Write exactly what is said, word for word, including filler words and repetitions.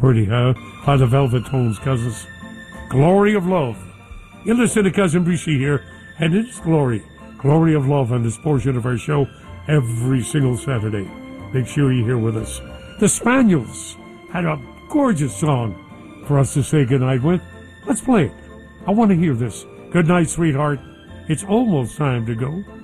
Pretty, huh? By the Velvet Tones, cousins. Glory of Love. You listen to Cousin Brucey here, and it's Glory. Glory of Love on this portion of our show every single Saturday. Make sure you're here with us. The Spaniels had a gorgeous song for us to say goodnight with. Let's play it. I want to hear this. Good night, sweetheart. It's almost time to go.